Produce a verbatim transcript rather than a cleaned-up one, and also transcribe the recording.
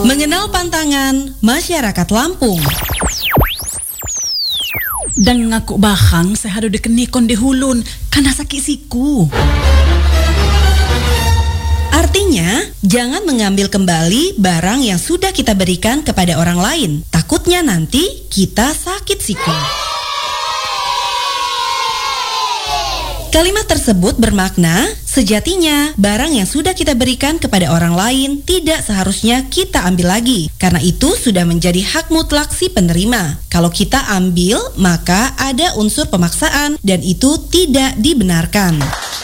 Mengenal pantangan masyarakat Lampung. Dan ngaku bahang saya hadu dikenikon di hulun karena sakit siku. Artinya, jangan mengambil kembali barang yang sudah kita berikan kepada orang lain. Takutnya nanti kita sakit siku. Kalimat tersebut bermakna, sejatinya barang yang sudah kita berikan kepada orang lain tidak seharusnya kita ambil lagi. Karena itu sudah menjadi hak mutlak si penerima. Kalau kita ambil, maka ada unsur pemaksaan dan itu tidak dibenarkan.